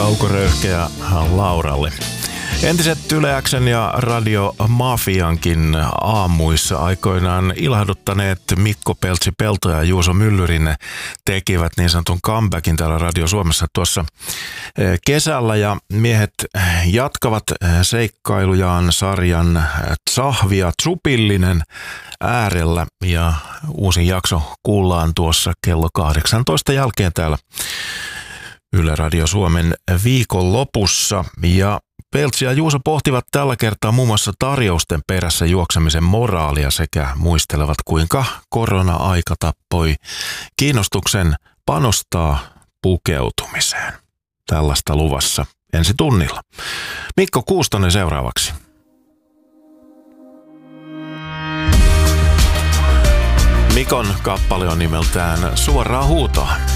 kaukoröyhkeä Lauralle. Entiset Yle X:n ja Radio Mafiankin aamuissa aikoinaan ilahduttaneet Mikko Peltsi-Pelto ja Juuso Myllyrinne tekivät niin sanotun comebackin täällä Radio Suomessa tuossa kesällä, ja miehet jatkavat seikkailujaan sarjan Tsahvia Tsupillinen äärellä, ja uusin jakso kuullaan tuossa kello 18 jälkeen täällä Yle Radio Suomen viikonlopussa. Ja Peltsi ja Juuso pohtivat tällä kertaa muun muassa tarjousten perässä juoksemisen moraalia sekä muistelevat, kuinka korona-aika tappoi kiinnostuksen panostaa pukeutumiseen. Tällaista luvassa ensi tunnilla. Mikko Kuustonen seuraavaksi. Mikon kappale on nimeltään Suoraa huutoa.